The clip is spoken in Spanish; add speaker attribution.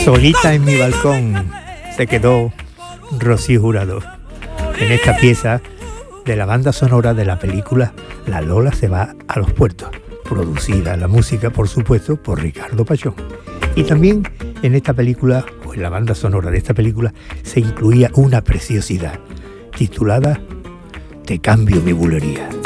Speaker 1: Solita en mi balcón se quedó Rocío Jurado en esta pieza de la banda sonora de la película La Lola se va a los puertos, producida la música, por supuesto, por Ricardo Pachón. Y también en esta película, o en la banda sonora de esta película, se incluía una preciosidad titulada Te cambio mi bulería.